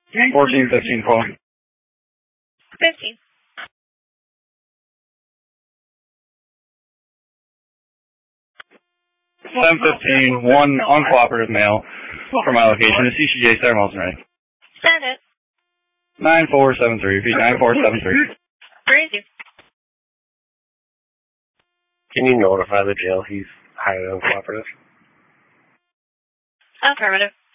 14, 15, call. 15. 10-15, one uncooperative male for my location. The CCJ, Sarah Molson, right? Send it. 9473, repeat 9473. Crazy. Can you notify the jail he's highly uncooperative? Affirmative.